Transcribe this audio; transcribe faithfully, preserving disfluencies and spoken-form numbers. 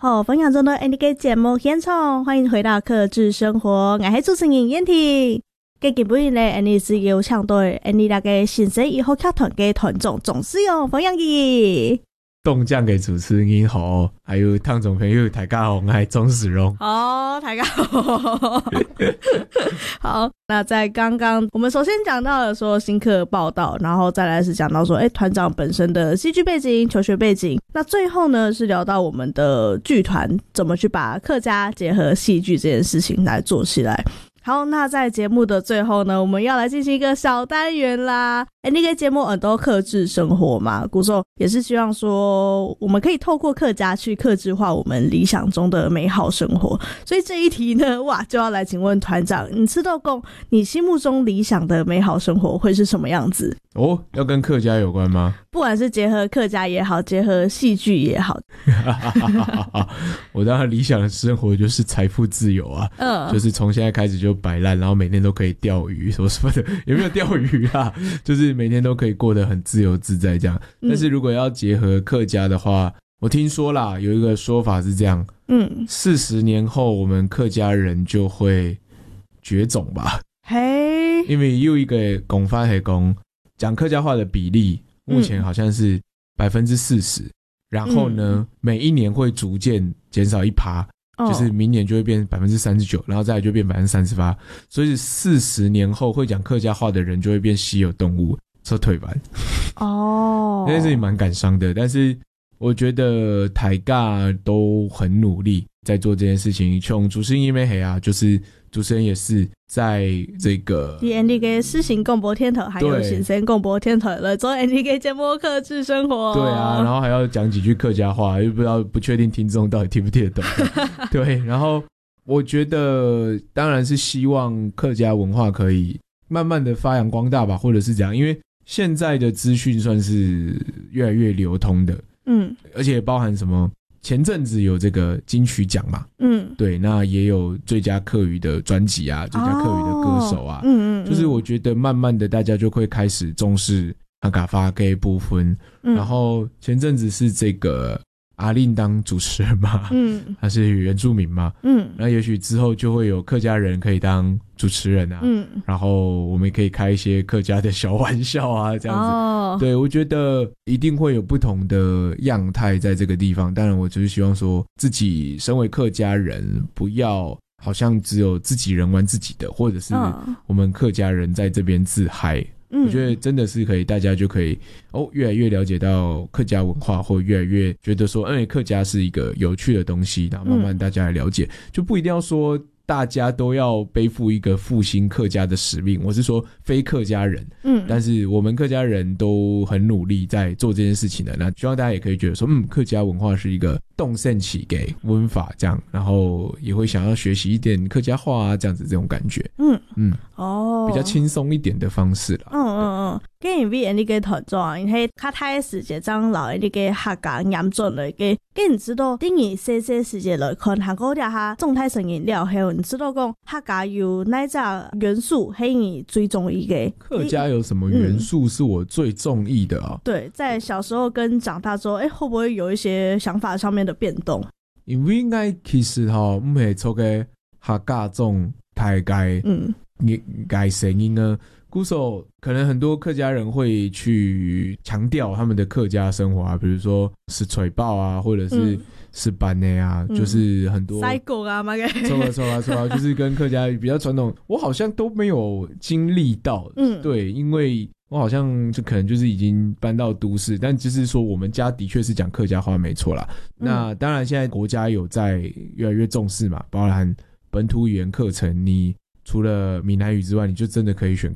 好，分享中的 N D K 节目现场，欢迎回到客制生活，我是主持人燕婷。今日呢 ，N D 是有请到 N D 那个新生以后剧团的团长总是用分享机。 动将给主持人好，还有汤总朋友大家好，我是钟世荣。 好，大家好。好，那在刚刚我们首先讲到了说新课报道，然后再来是讲到说，哎，团长本身的戏剧背景、求学背景。那最后呢是聊到我们的剧团怎么去把客家结合戏剧这件事情来做起来。好，那在节目的最后呢，我们要来进行一个小单元啦。哎，那个节目很多客制生活嘛，古时候也是希望说，我们可以透过客家去客制化我们理想中的美好生活。所以这一题呢，哇，就要来请问团长，你知道共你心目中理想的美好生活会是什么样子？ 哦，要跟客家有关吗？ 不管是结合客家也好，结合戏剧也好。 我当然理想的生活就是财富自由啊，嗯，就是从现在开始就摆烂，然后每天都可以钓鱼什么什么的，有没有钓鱼啊？就是每天都可以过得很自由自在这样。但是如果要结合客家的话，我听说啦，有一个说法是这样，嗯，四十年后我们客家人就会绝种吧？嘿，因为有一个讲法是讲讲客家话的比例，目前好像是百分之四十，然后呢，嗯，每一年会逐渐减少一趴。就是明年就会变百分之三十九，然后再来就变百分之三十八，所以四十年后会讲客家话的人就会变稀有动物，说退版。哦，这件事情蛮感伤的，但是我觉得台尬都很努力在做这件事情。像主持人因为黑啊，就是主持人也是在这个 N D K 施行共播天头，还有新生共播天头了，做 N D K 节目客制生活。 对啊，然后还要讲几句客家话，又不知道不确定听众到底听不听得懂。对，然后我觉得当然是希望客家文化可以慢慢的发扬光大吧，或者是这样，因为现在的资讯算是越来越流通的，嗯，而且包含什么。前阵子有这个金曲奖嘛，嗯，对，那也有最佳客语的专辑啊，最佳客语的歌手啊，嗯嗯，就是我觉得慢慢的大家就会开始重视客家话的部分，嗯，然后前阵子是这个阿令当主持人嘛，嗯，他是原住民嘛，嗯，那也许之后就会有客家人可以当主持人啊，嗯，然后我们可以开一些客家的小玩笑啊，这样子，哦，对，我觉得一定会有不同的样态在这个地方。当然，我就是希望说自己身为客家人，不要好像只有自己人玩自己的，或者是我们客家人在这边自嗨。我觉得真的是可以，大家就可以哦，越来越了解到客家文化，或越来越觉得说，哎，客家是一个有趣的东西，然后慢慢大家来了解，嗯，就不一定要说大家都要背负一个复兴客家的使命。我是说非客家人，嗯，但是我们客家人都很努力在做这件事情的。那希望大家也可以觉得说，嗯，客家文化是一个动身起给文法这样，然后也会想要学习一点客家话啊，这样子这种感觉，嗯嗯，哦，比较轻松一点的方式啦。 嗯嗯嗯，跟因为 N D K 团长，因为较太时节长老 N D K 客家严重了，给给你知道，等于细细时节来看，韩国俩哈状态成饮料，还有你知道讲客家有哪只元素，是你最中意的？ 客家有什么元素是我最中意的啊？ 嗯，对，在小时候跟长大之后，哎，会不会有一些想法上面的变动？ 因为应该其实哈，唔系做个客家种太改，嗯，改声音呢。古时候可能很多客家人会去强调他们的客家生活啊，比如说是吹爆啊，或者是是班内啊，嗯，就是很多塞狗啊嘛， 错啊错啊错啊，就是跟客家比较传统，我好像都没有经历到，嗯，对，因为我好像就可能就是已经搬到都市，但就是说我们家的确是讲客家话没错啦，嗯，那当然现在国家有在越来越重视嘛，包含本土语言课程，你除了闽南语之外，你就真的可以选